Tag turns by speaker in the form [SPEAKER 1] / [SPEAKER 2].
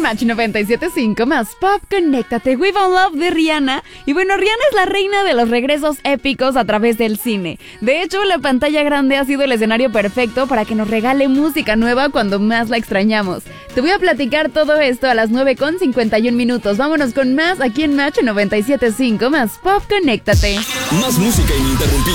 [SPEAKER 1] Match 97.5 más Pop, conéctate. We Found Love de Rihanna. Y bueno, Rihanna es la reina de los regresos épicos a través del cine. De hecho, la pantalla grande ha sido el escenario perfecto para que nos regale música nueva cuando más la extrañamos. Te voy a platicar todo esto a las 9:51. Vámonos con más aquí en Match 97.5 más Pop, conéctate.
[SPEAKER 2] Más música ininterrumpida.